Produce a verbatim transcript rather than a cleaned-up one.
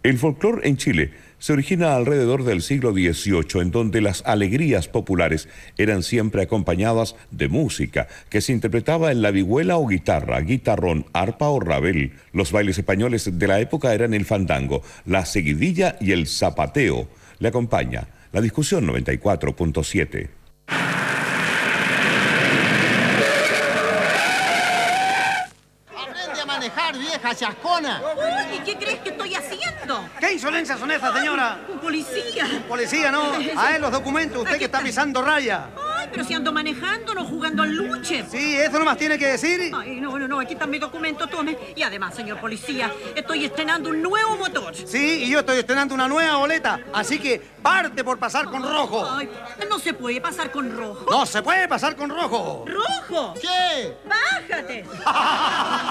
El folclore en Chile se origina alrededor del siglo dieciocho, en donde las alegrías populares eran siempre acompañadas de música, que se interpretaba en la vihuela o guitarra, guitarrón, arpa o rabel. Los bailes españoles de la época eran el fandango, la seguidilla y el zapateo. Le acompaña la discusión noventa y cuatro punto siete. ¡Vieja chascona! Uy, ¿qué crees que estoy haciendo? ¿Qué insolencias son estas, señora? Un policía. Un policía, ¿no? A él los documentos, usted que está pisando raya. Ay, pero si ando manejando, no jugando al luche. Sí, eso nomás tiene que decir. Ay, no, no, no, aquí está mi documento, tome. Y además, señor policía, estoy estrenando un nuevo motor. Sí, y yo estoy estrenando una nueva boleta, así que parte por pasar con rojo. Ay, no se puede pasar con rojo. No se puede pasar con rojo. ¿Rojo? ¿Qué? ¡Bájate!